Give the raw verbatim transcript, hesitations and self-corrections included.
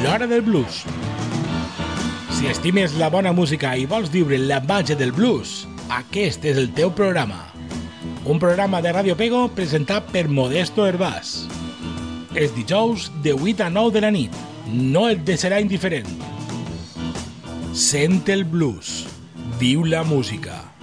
l'hora del blues. Si estimes la bona música i vols viure la màgia del blues, aquest és el teu programa. Un programa de Ràdio Pego presentat per Modesto Hervás. Els dijous de vuit a nou de la nit. No et deixarà indiferent. Sent el blues. Viu la música.